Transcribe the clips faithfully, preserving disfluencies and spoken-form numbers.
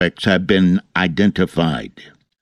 suspects have been identified.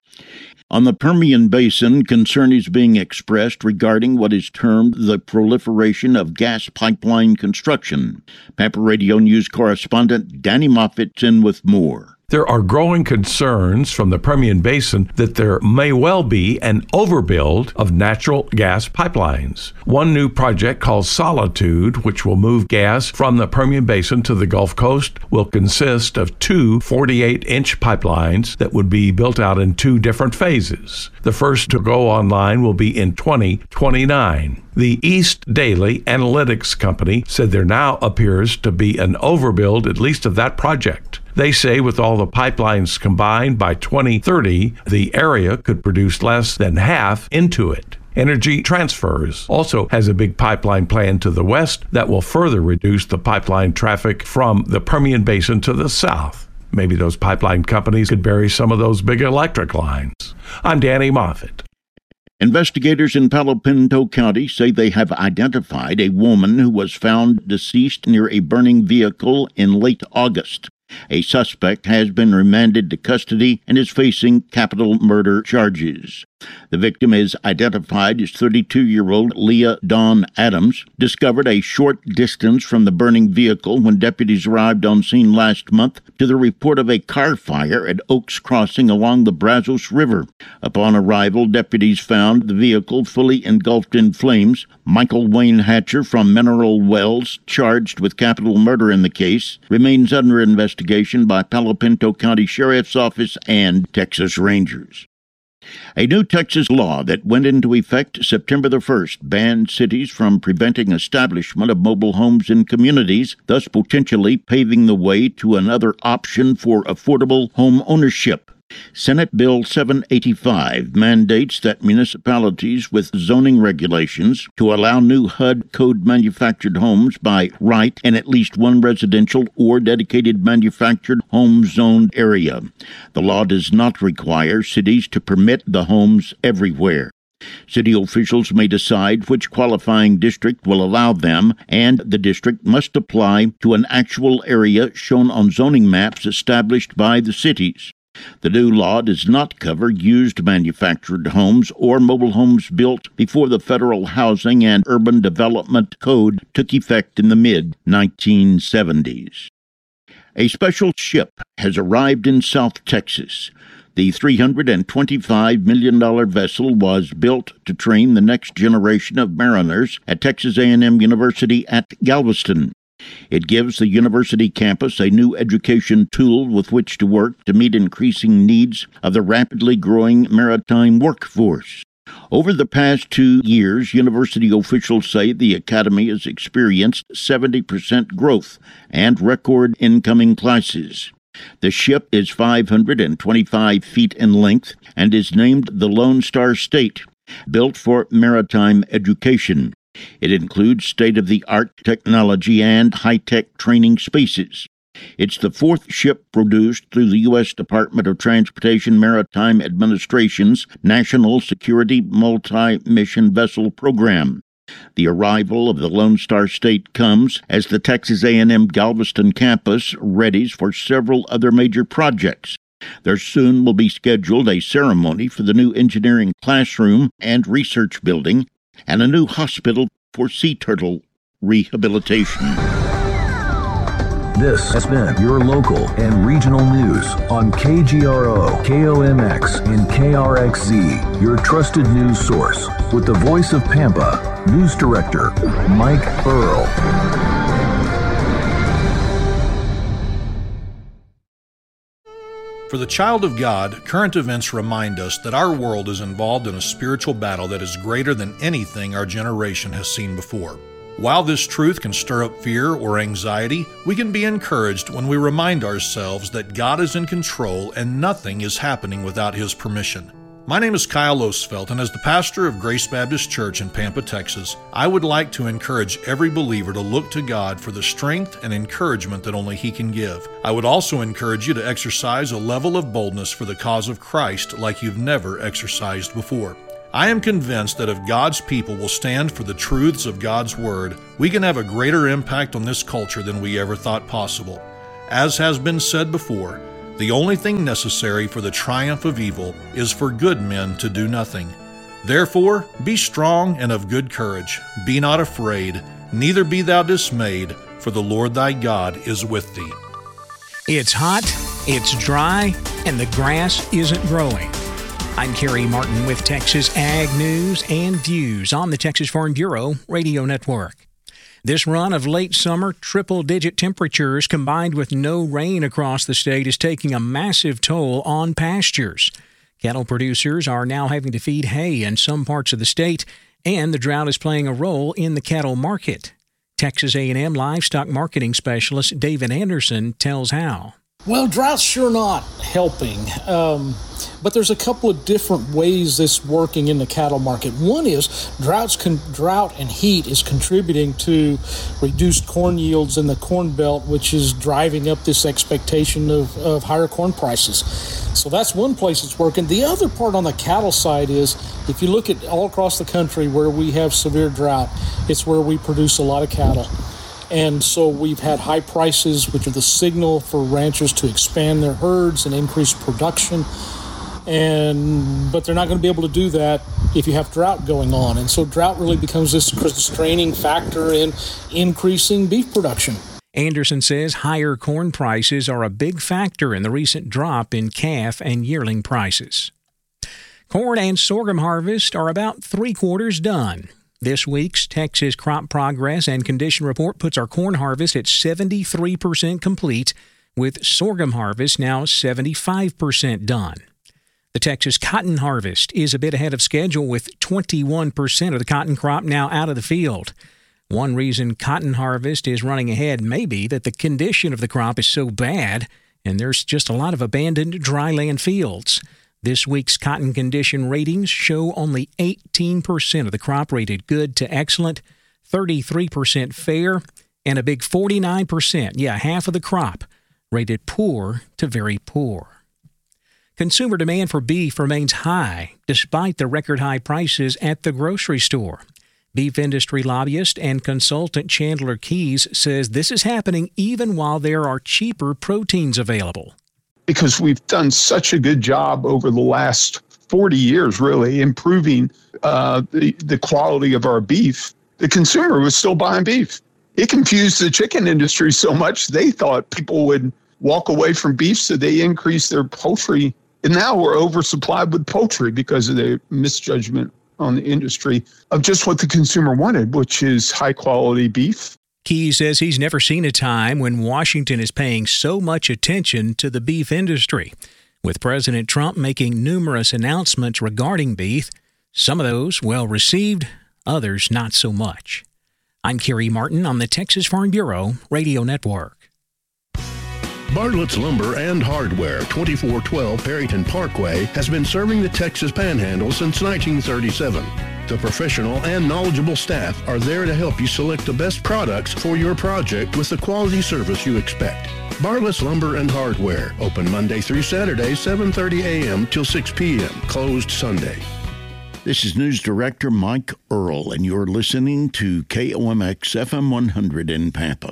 On the Permian Basin, concern is being expressed regarding what is termed the proliferation of gas pipeline construction. Pampa Radio News correspondent Danny Moffitt's in with more. There are growing concerns from the Permian Basin that there may well be an overbuild of natural gas pipelines. One new project called Solitude, which will move gas from the Permian Basin to the Gulf Coast, will consist of two forty-eight inch pipelines that would be built out in two different phases. The first to go online will be in twenty twenty-nine. The East Daily Analytics Company said there now appears to be an overbuild, at least of that project. They say with all the pipelines combined by twenty thirty, the area could produce less than half into it. Energy Transfers also has a big pipeline plan to the west that will further reduce the pipeline traffic from the Permian Basin to the south. Maybe those pipeline companies could bury some of those big electric lines. I'm Danny Moffitt. Investigators in Palo Pinto County say they have identified a woman who was found deceased near a burning vehicle in late August. A suspect has been remanded to custody and is facing capital murder charges. The victim is identified as thirty-two-year-old Leah Dawn Adams, discovered a short distance from the burning vehicle when deputies arrived on scene last month to the report of a car fire at Oaks Crossing along the Brazos River. Upon arrival, deputies found the vehicle fully engulfed in flames. Michael Wayne Hatcher from Mineral Wells, charged with capital murder in the case, remains under investigation by Palo Pinto County Sheriff's Office and Texas Rangers. A new Texas law that went into effect September the first banned cities from preventing establishment of mobile homes in communities, thus potentially paving the way to another option for affordable home ownership. Senate Bill seven eighty-five mandates that municipalities with zoning regulations to allow new H U D code manufactured homes by right in at least one residential or dedicated manufactured home zoned area. The law does not require cities to permit the homes everywhere. City officials may decide which qualifying district will allow them, and the district must apply to an actual area shown on zoning maps established by the cities. The new law does not cover used manufactured homes or mobile homes built before the Federal Housing and Urban Development Code took effect in the mid nineteen seventies. A special ship has arrived in South Texas. The three hundred twenty-five million dollars vessel was built to train the next generation of mariners at Texas A and M University at Galveston. It gives the university campus a new education tool with which to work to meet increasing needs of the rapidly growing maritime workforce. Over the past two years, university officials say the academy has experienced seventy percent growth and record incoming classes. The ship is five hundred twenty-five feet in length and is named the Lone Star State, built for maritime education. It includes state-of-the-art technology and high-tech training spaces. It's the fourth ship produced through the U S Department of Transportation Maritime Administration's National Security Multi-Mission Vessel Program. The arrival of the Lone Star State comes as the Texas A and M Galveston campus readies for several other major projects. There soon will be scheduled a ceremony for the new engineering classroom and research building, and a new hospital for sea turtle rehabilitation. This has been your local and regional news on K G R O, K O M X, and K R X Z, your trusted news source, with the voice of Pampa, News Director Mike Earl. For the child of God, current events remind us that our world is involved in a spiritual battle that is greater than anything our generation has seen before. While this truth can stir up fear or anxiety, we can be encouraged when we remind ourselves that God is in control and nothing is happening without His permission. My name is Kyle Osfeld, and as the pastor of Grace Baptist Church in Pampa, Texas, I would like to encourage every believer to look to God for the strength and encouragement that only He can give. I would also encourage you to exercise a level of boldness for the cause of Christ like you've never exercised before. I am convinced that if God's people will stand for the truths of God's Word, we can have a greater impact on this culture than we ever thought possible. As has been said before, The only thing necessary for the triumph of evil is for good men to do nothing. Therefore, be strong and of good courage. Be not afraid, neither be thou dismayed, for the Lord thy God is with thee. It's hot, it's dry, and the grass isn't growing. I'm Kerry Martin with Texas Ag News and Views on the Texas Farm Bureau Radio Network. This run of late summer triple-digit temperatures combined with no rain across the state is taking a massive toll on pastures. Cattle producers are now having to feed hay in some parts of the state, and the drought is playing a role in the cattle market. Texas A and M livestock marketing specialist David Anderson tells how. Well, drought's sure not helping, um, but there's a couple of different ways this working in the cattle market. One is droughts con- drought and heat is contributing to reduced corn yields in the Corn Belt, which is driving up this expectation of, of higher corn prices. So that's one place it's working. The other part on the cattle side is if you look at all across the country where we have severe drought, it's where we produce a lot of cattle. And so we've had high prices, which are the signal for ranchers to expand their herds and increase production. And but they're not going to be able to do that if you have drought going on. And so drought really becomes this constraining factor in increasing beef production. Anderson says higher corn prices are a big factor in the recent drop in calf and yearling prices. Corn and sorghum harvest are about three quarters done. This week's Texas Crop Progress and Condition Report puts our corn harvest at seventy-three percent complete, with sorghum harvest now seventy-five percent done. The Texas cotton harvest is a bit ahead of schedule, with twenty-one percent of the cotton crop now out of the field. One reason cotton harvest is running ahead may be that the condition of the crop is so bad, and there's just a lot of abandoned dryland fields. This week's cotton condition ratings show only eighteen percent of the crop rated good to excellent, thirty-three percent fair, and a big forty-nine percent, yeah, half of the crop, rated poor to very poor. Consumer demand for beef remains high despite the record high prices at the grocery store. Beef industry lobbyist and consultant Chandler Keyes says this is happening even while there are cheaper proteins available. Because we've done such a good job over the last forty years, really, improving uh, the, the quality of our beef, the consumer was still buying beef. It confused the chicken industry so much, they thought people would walk away from beef, so they increased their poultry. And now we're oversupplied with poultry because of the misjudgment on the industry of just what the consumer wanted, which is high-quality beef. Key says he's never seen a time when Washington is paying so much attention to the beef industry. With President Trump making numerous announcements regarding beef, some of those well received, others not so much. I'm Kerry Martin on the Texas Farm Bureau Radio Network. Bartlett's Lumber and Hardware, twenty-four twelve Perryton Parkway, has been serving the Texas Panhandle since nineteen thirty-seven. The professional and knowledgeable staff are there to help you select the best products for your project with the quality service you expect. Bartlett's Lumber and Hardware, open Monday through Saturday, seven thirty a.m. till six p.m., closed Sunday. This is News Director Mike Earl, and you're listening to K O M X F M one hundred in Pampa.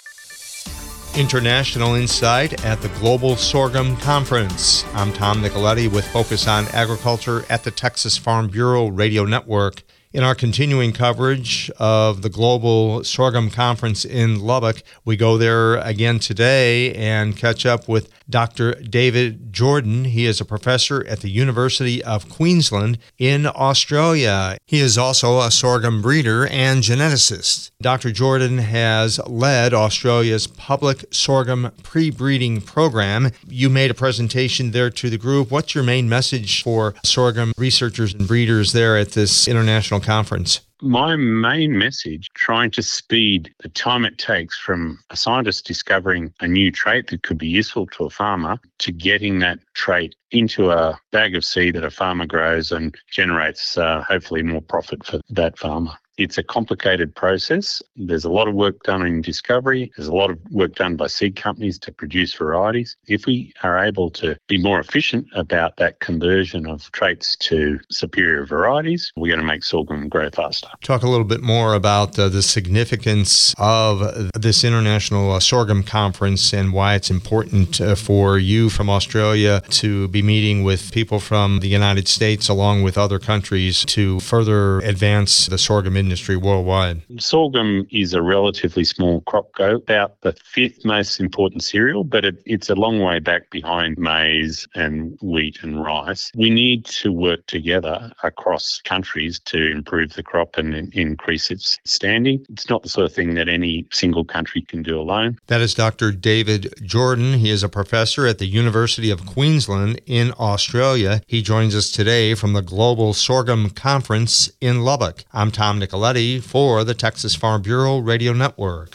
International Insight at the Global Sorghum Conference. I'm Tom Nicoletti with Focus on Agriculture at the Texas Farm Bureau Radio Network. In our continuing coverage of the Global Sorghum Conference in Lubbock, we go there again today and catch up with Doctor David Jordan. He is a professor at the University of Queensland in Australia. He is also a sorghum breeder and geneticist. Doctor Jordan has led Australia's public sorghum pre-breeding program. You made a presentation there to the group. What's your main message for sorghum researchers and breeders there at this international conference? My main message, trying to speed the time it takes from a scientist discovering a new trait that could be useful to a farmer to getting that trait into a bag of seed that a farmer grows and generates uh, hopefully more profit for that farmer. It's a complicated process. There's a lot of work done in discovery. There's a lot of work done by seed companies to produce varieties. If we are able to be more efficient about that conversion of traits to superior varieties, we're going to make sorghum grow faster. Talk a little bit more about uh, the significance of this International uh, Sorghum Conference and why it's important uh, for you from Australia to be meeting with people from the United States along with other countries to further advance the sorghum industry worldwide. Sorghum is a relatively small crop growth, about the fifth most important cereal, but it, it's a long way back behind maize and wheat and rice. We need to work together across countries to improve the crop and in, increase its standing. It's not the sort of thing that any single country can do alone. That is Doctor David Jordan. He is a professor at the University of Queensland in Australia. He joins us today from the Global Sorghum Conference in Lubbock. I'm Tom Nicoletti for the Texas Farm Bureau Radio Network.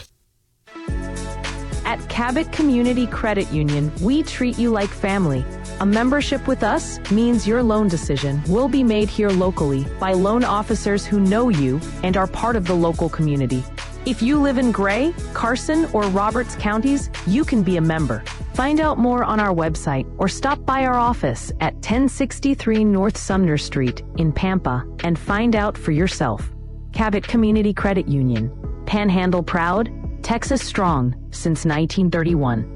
At Cabot Community Credit Union, we treat you like family. A membership with us means your loan decision will be made here locally by loan officers who know you and are part of the local community. If you live in Gray, Carson, or Roberts counties, you can be a member. Find out more on our website or stop by our office at ten sixty-three North Sumner Street in Pampa and find out for yourself. Cabot Community Credit Union. Panhandle proud, Texas strong since nineteen thirty-one.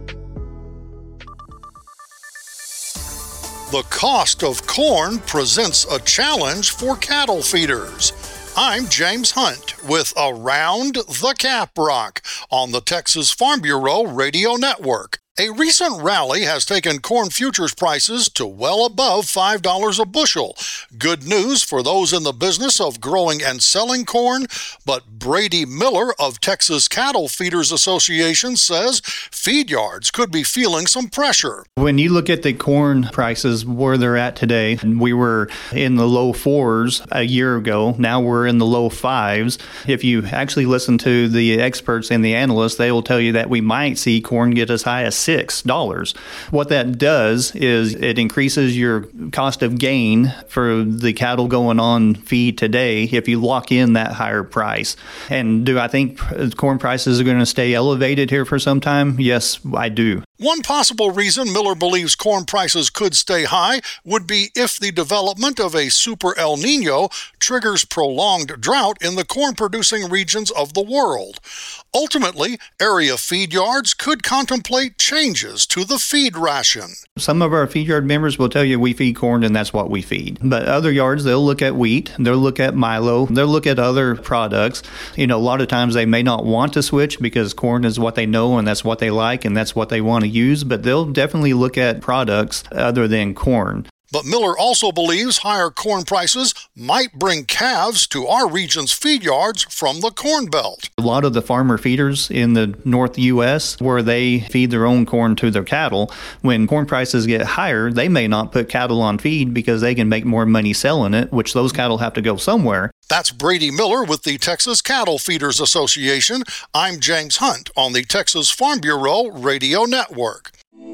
The cost of corn presents a challenge for cattle feeders. I'm James Hunt with Around the Caprock on the Texas Farm Bureau Radio Network. A recent rally has taken corn futures prices to well above five dollars a bushel. Good news for those in the business of growing and selling corn, but Brady Miller of Texas Cattle Feeders Association says feed yards could be feeling some pressure. When you look at the corn prices where they're at today, we were in the low fours a year ago. Now we're in the low fives. If you actually listen to the experts and the analysts, they will tell you that we might see corn get as high as six dollars. What that does is it increases your cost of gain for the cattle going on feed today if you lock in that higher price. And do I think corn prices are going to stay elevated here for some time? Yes, I do. One possible reason Miller believes corn prices could stay high would be if the development of a super El Nino triggers prolonged drought in the corn-producing regions of the world. Ultimately, area feed yards could contemplate changes to the feed ration. Some of our feed yard members will tell you we feed corn and that's what we feed. But other yards, they'll look at wheat, they'll look at milo, they'll look at other products. You know, a lot of times they may not want to switch because corn is what they know and that's what they like and that's what they want to use, but they'll definitely look at products other than corn. But Miller also believes higher corn prices might bring calves to our region's feed yards from the Corn Belt. A lot of the farmer feeders in the North U S, where they feed their own corn to their cattle, when corn prices get higher, they may not put cattle on feed because they can make more money selling it, which those cattle have to go somewhere. That's Brady Miller with the Texas Cattle Feeders Association. I'm James Hunt on the Texas Farm Bureau Radio Network.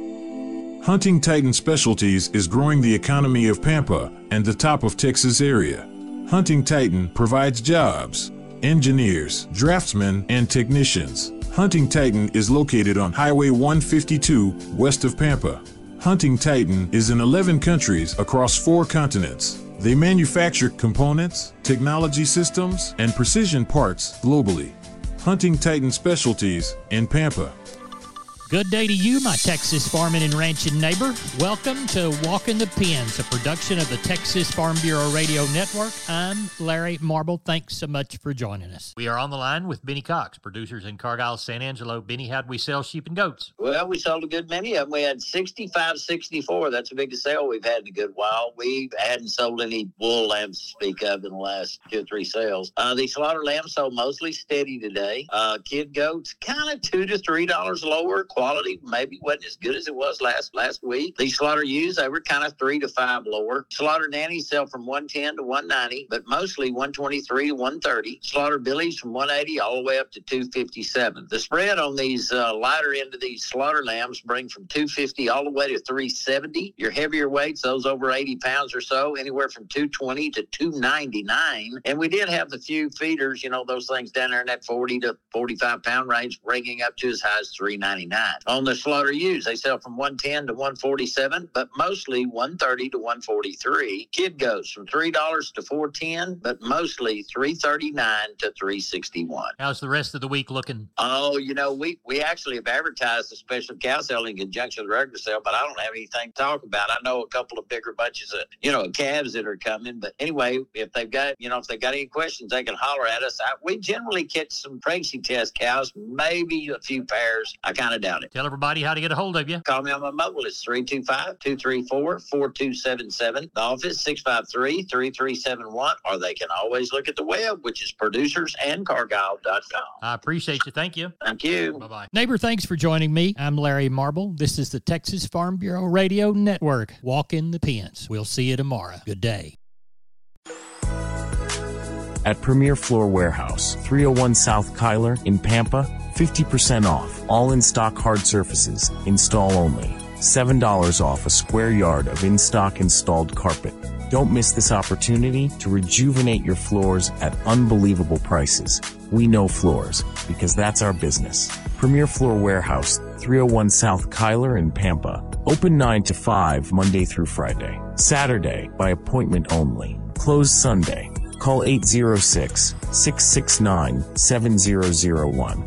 Hunting Titan Specialties is growing the economy of Pampa and the top of Texas area. Hunting Titan provides jobs, engineers, draftsmen, and technicians. Hunting Titan is located on Highway one fifty-two west of Pampa. Hunting Titan is in eleven countries across four continents. They manufacture components, technology systems, and precision parts globally. Hunting Titan Specialties in Pampa. Good day to you, my Texas farming and ranching neighbor. Welcome to Walking the Pens, a production of the Texas Farm Bureau Radio Network. I'm Larry Marble. Thanks so much for joining us. We are on the line with Benny Cox, producers in Cargyle, San Angelo. Benny, how'd we sell sheep and goats? Well, we sold a good many of them. We had sixty-five, sixty-four. That's the biggest sale we've had in a good while. We hadn't sold any bull lambs to speak of in the last two or three sales. Uh, the slaughter lambs sold mostly steady today. Uh, kid goats, kind of two to three dollars lower. quality maybe wasn't as good as it was last last week. These slaughter ewes, they were kind of three to five lower. Slaughter nannies sell from one ten to one ninety, but mostly one twenty-three to one thirty. Slaughter billies from one eighty all the way up to two fifty-seven. The spread on these uh, lighter end of these slaughter lambs bring from two fifty all the way to three seventy. Your heavier weights, those over eighty pounds or so, anywhere from two twenty to two ninety-nine. And we did have the few feeders, you know, those things down there in that forty to forty-five pound range, bringing up to as high as three ninety-nine. On the slaughter ewes, they sell from one ten to one forty-seven, but mostly one thirty to one forty-three. Kid goes from three dollars to four ten, but mostly three thirty-nine to three sixty-one. How's the rest of the week looking? Oh, you know, we, we actually have advertised a special cow sale in conjunction with the regular sale, but I don't have anything to talk about. I know a couple of bigger bunches of, you know, calves that are coming. But anyway, if they've got, you know, if they've got any questions, they can holler at us. I, we generally catch some pregnancy test cows, maybe a few pairs. I kind of doubt it. Tell everybody how to get a hold of you. Call me on my mobile. It's three two five, two three four, four two seven seven. The office, six five three, three three seven one. Or they can always look at the web, which is producers and cargyle dot com. I appreciate you. Thank you. Thank you. Bye-bye. Neighbor, thanks for joining me. I'm Larry Marble. This is the Texas Farm Bureau Radio Network. Walk in the pens. We'll see you tomorrow. Good day. At Premier Floor Warehouse, three oh one South Kyler in Pampa, fifty percent off. All in-stock hard surfaces. Install only. seven dollars off a square yard of in-stock installed carpet. Don't miss this opportunity to rejuvenate your floors at unbelievable prices. We know floors, because that's our business. Premier Floor Warehouse, three oh one South Kyler in Pampa. Open nine to five Monday through Friday. Saturday, by appointment only. Closed Sunday. Call eight oh six, six six nine, seven zero zero one.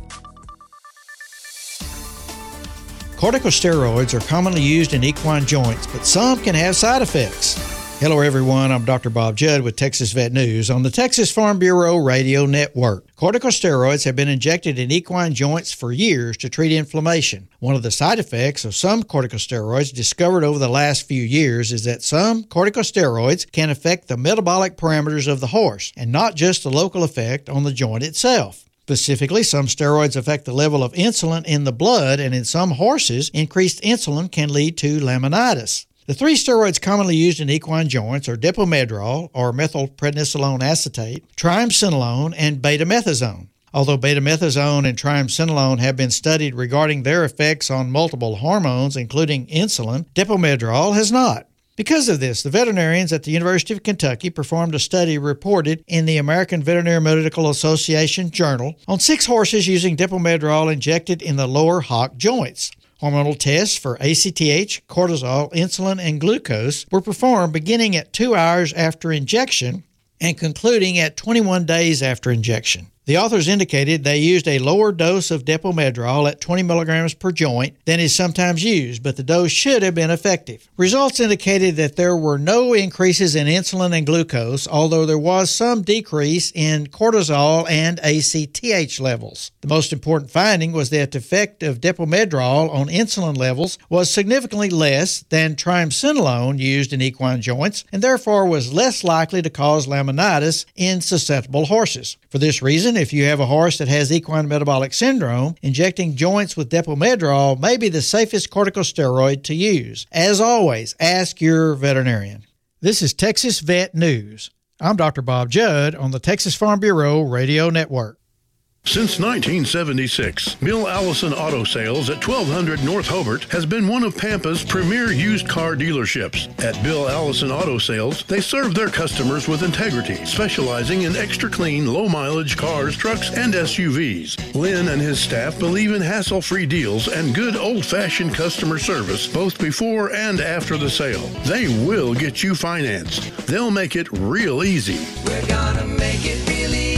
Corticosteroids are commonly used in equine joints, but some can have side effects. Hello everyone, I'm Doctor Bob Judd with Texas Vet News on the Texas Farm Bureau Radio Network. Corticosteroids have been injected in equine joints for years to treat inflammation. One of the side effects of some corticosteroids discovered over the last few years is that some corticosteroids can affect the metabolic parameters of the horse, and not just the local effect on the joint itself. Specifically, some steroids affect the level of insulin in the blood, and in some horses, increased insulin can lead to laminitis. The three steroids commonly used in equine joints are depomedrol, or methylprednisolone acetate, triamcinolone, and betamethasone. Although betamethasone and triamcinolone have been studied regarding their effects on multiple hormones, including insulin, depomedrol has not. Because of this, the veterinarians at the University of Kentucky performed a study reported in the American Veterinary Medical Association Journal on six horses using depomedrol injected in the lower hock joints. Hormonal tests for A C T H, cortisol, insulin, and glucose were performed beginning at two hours after injection and concluding at twenty-one days after injection. The authors indicated they used a lower dose of depomedrol at twenty milligrams per joint than is sometimes used, but the dose should have been effective. Results indicated that there were no increases in insulin and glucose, although there was some decrease in cortisol and A C T H levels. The most important finding was that the effect of depomedrol on insulin levels was significantly less than triamcinolone used in equine joints, and therefore was less likely to cause laminitis in susceptible horses. For this reason, if you have a horse that has equine metabolic syndrome, injecting joints with depomedrol may be the safest corticosteroid to use. As always, ask your veterinarian. This is Texas Vet News. I'm Doctor Bob Judd on the Texas Farm Bureau Radio Network. Since nineteen seventy-six, Bill Allison Auto Sales at twelve hundred North Hobart has been one of Pampa's premier used car dealerships. At Bill Allison Auto Sales, they serve their customers with integrity, specializing in extra clean, low-mileage cars, trucks, and S U Vs. Lynn and his staff believe in hassle-free deals and good old-fashioned customer service both before and after the sale. They will get you financed. They'll make it real easy. We're gonna make it real easy.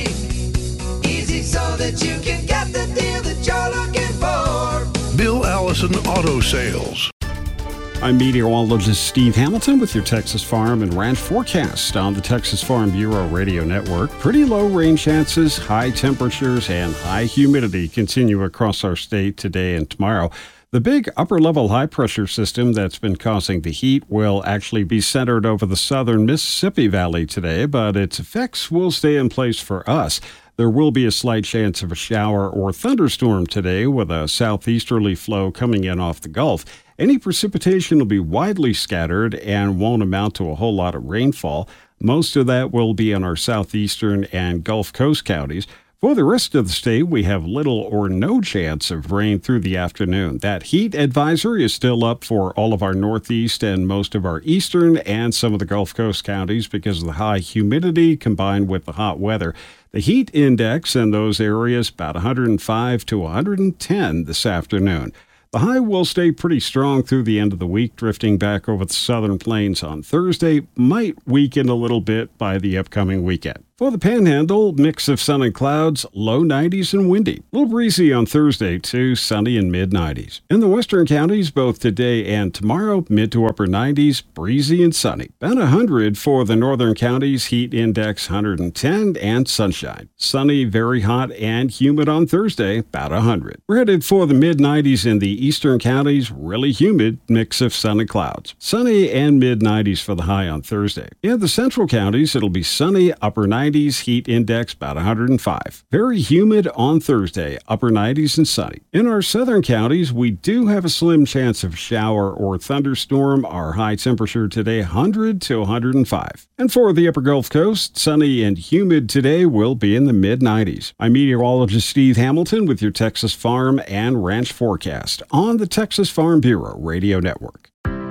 So that you can get the deal that you're looking for. Bill Allison Auto Sales. I'm meteorologist Steve Hamilton with your Texas Farm and Ranch forecast on the Texas Farm Bureau Radio Network. Pretty low rain chances, high temperatures, and high humidity continue across our state today and tomorrow. The big upper-level high-pressure system that's been causing the heat will actually be centered over the southern Mississippi Valley today, but its effects will stay in place for us. There will be a slight chance of a shower or thunderstorm today with a southeasterly flow coming in off the Gulf. Any precipitation will be widely scattered and won't amount to a whole lot of rainfall. Most of that will be in our southeastern and Gulf Coast counties. For the rest of the state, we have little or no chance of rain through the afternoon. That heat advisory is still up for all of our northeast and most of our eastern and some of the Gulf Coast counties because of the high humidity combined with the hot weather. The heat index in those areas about one hundred five to one hundred ten this afternoon. The high will stay pretty strong through the end of the week, drifting back over the southern plains on Thursday, might weaken a little bit by the upcoming weekend. For the Panhandle, mix of sun and clouds, low nineties and windy. A little breezy on Thursday, too, sunny and mid nineties. In the western counties, both today and tomorrow, mid to upper nineties, breezy and sunny. About one hundred for the northern counties, heat index one hundred ten, and sunshine. Sunny, very hot, and humid on Thursday, about one hundred. We're headed for the mid nineties in the eastern counties, really humid, mix of sun and clouds. Sunny and mid nineties for the high on Thursday. In the central counties, it'll be sunny, upper nineties, heat index about one hundred five. Very humid on Thursday, upper nineties and sunny. In our southern counties, we do have a slim chance of shower or thunderstorm. Our high temperature today, one hundred to one hundred five. And for the upper Gulf Coast, sunny and humid today will be in the mid nineties. I'm meteorologist Steve Hamilton with your Texas Farm and Ranch forecast on the Texas Farm Bureau Radio Network.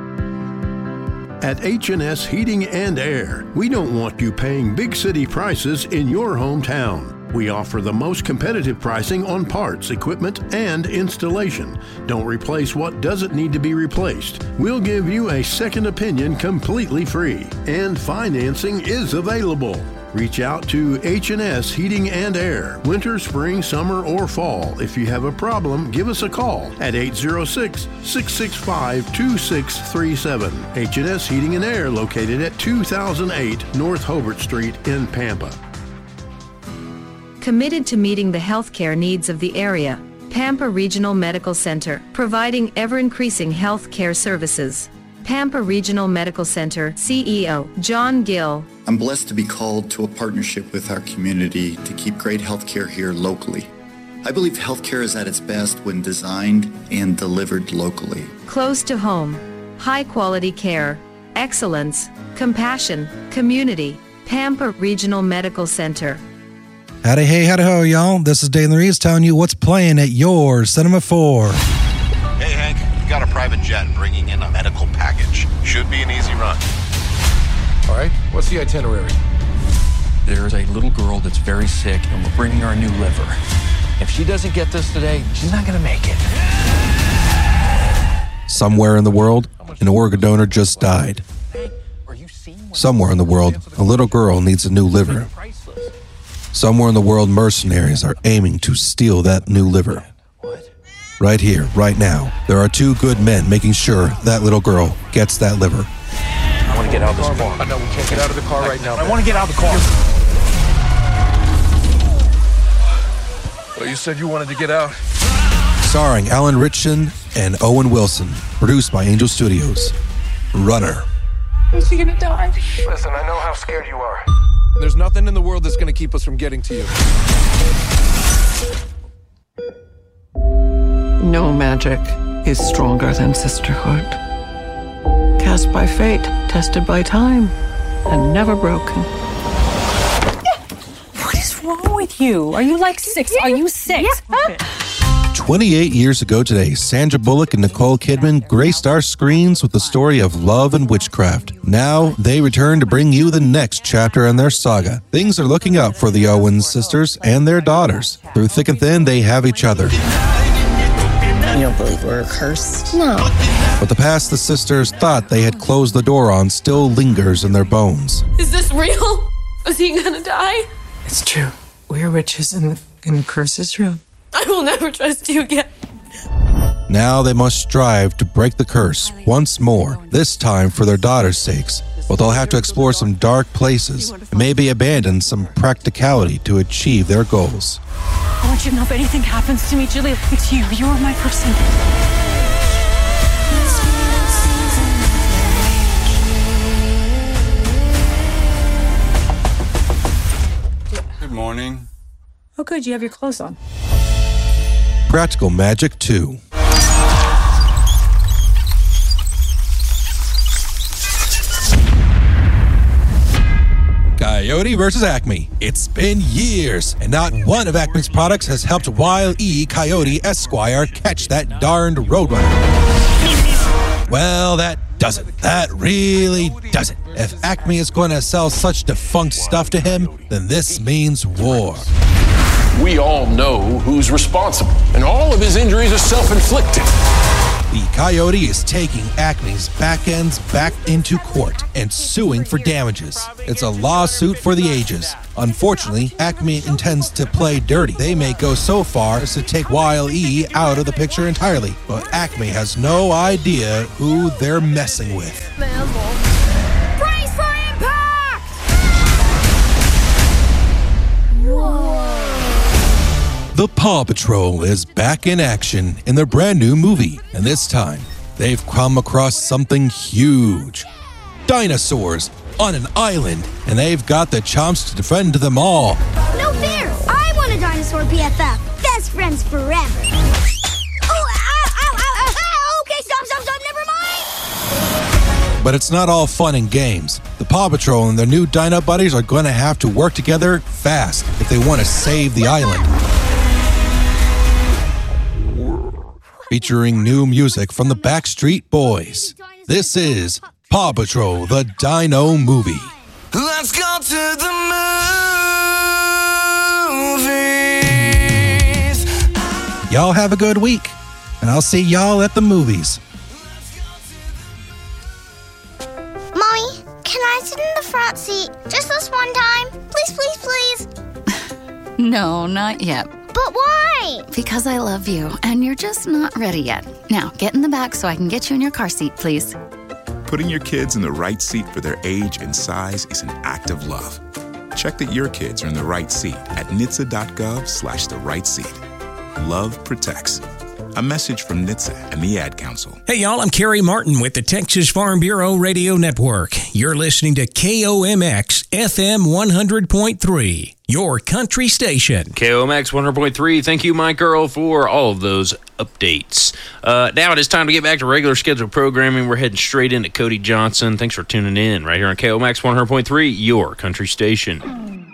At H and S Heating and Air, we don't want you paying big city prices in your hometown. We offer the most competitive pricing on parts, equipment, and installation. Don't replace what doesn't need to be replaced. We'll give you a second opinion completely free, and financing is available. Reach out to H and S Heating and Air, winter, spring, summer, or fall. If you have a problem, give us a call at eight zero six, six six five, two six three seven. H and S Heating and Air, located at two thousand eight North Hobart Street in Pampa. Committed to meeting the healthcare needs of the area, Pampa Regional Medical Center, providing ever-increasing healthcare services. Pampa Regional Medical Center C E O John Gill. I'm blessed to be called to a partnership with our community to keep great healthcare here locally. I believe healthcare is at its best when designed and delivered locally. Close to home, high-quality care, excellence, compassion, community. Pampa Regional Medical Center. Howdy, hey, howdy, ho, y'all. This is Dane Reeves telling you what's playing at your Cinema four. Hey, Hank, we've got a private jet bringing in a medical package. Should be an easy run. All right, what's the itinerary? There's a little girl that's very sick, and we're bringing her a new liver. If she doesn't get this today, she's not going to make it. Somewhere in the world, an organ donor just died. Somewhere in the world, a little girl needs a new liver. Somewhere in the world, mercenaries are aiming to steal that new liver. Right here, right now, there are two good men making sure that little girl gets that liver. I want to get out of this car. I know we can't get out of the car right now. I want to get out of the car. Well, you said you wanted to get out. Starring Alan Ritchson and Owen Wilson. Produced by Angel Studios. Runner. Is he gonna die? Listen, I know how scared you are. There's nothing in the world that's going to keep us from getting to you. No magic is stronger than sisterhood. Cast by fate, tested by time, and never broken. What is wrong with you? Are you like six? Are you six? Yeah. twenty-eight years ago today, Sandra Bullock and Nicole Kidman graced our screens with the story of love and witchcraft. Now, they return to bring you the next chapter in their saga. Things are looking up for the Owens sisters and their daughters. Through thick and thin, they have each other. You don't believe we're cursed? No. But the past the sisters thought they had closed the door on still lingers in their bones. Is this real? Is he gonna die? It's true. We're witches and the, and the curse is real. I will never trust you again. Now they must strive to break the curse once more, this time for their daughters' sakes. But they'll have to explore some dark places and maybe abandon some practicality to achieve their goals. I want you to know if anything happens to me, Julia, it's you. You are my person. Good morning. Oh, good. You have your clothes on. Practical Magic two. Coyote versus Acme. It's been years, and not one of Acme's products has helped Wile E. Coyote Esquire catch that darned roadrunner. Well, that doesn't. That really doesn't. If Acme is going to sell such defunct stuff to him, then this means war. We all know who's responsible, and all of his injuries are self-inflicted. The Coyote is taking Acme's back ends back into court and suing for damages. It's a lawsuit for the ages. Unfortunately, Acme intends to play dirty. They may go so far as to take Wile E out of the picture entirely, but Acme has no idea who they're messing with. Brace for impact! Whoa. The Paw Patrol is back in action in their brand new movie, and this time, they've come across something huge. Dinosaurs on an island, and they've got the chomps to defend them all. No fear! I want a dinosaur B F F. Best friends forever. Oh, ow, ow, ow, ow. Okay, stop, stop, stop, never mind. But it's not all fun and games. The Paw Patrol and their new Dino Buddies are going to have to work together fast if they want to save the island. Featuring new music from the Backstreet Boys. This is Paw Patrol, the Dino Movie. Let's go to the movies. Y'all have a good week, and I'll see y'all at the movies. Mommy, can I sit in the front seat just this one time? Please, please, please. No, not yet. But why? Because I love you, and you're just not ready yet. Now, get in the back so I can get you in your car seat, please. Putting your kids in the right seat for their age and size is an act of love. Check that your kids are in the right seat at N H T S A dot gov slash the right seat. Love protects. A message from N H T S A and the Ad Council. Hey, y'all, I'm Kerry Martin with the Texas Farm Bureau Radio Network. You're listening to K O M X F M one hundred point three, your country station. K O M X one hundred point three, thank you, Mike Earl, for all of those updates. Uh, now it is time to get back to regular scheduled programming. We're heading straight into Cody Johnson. Thanks for tuning in right here on K O M X one hundred point three, your country station.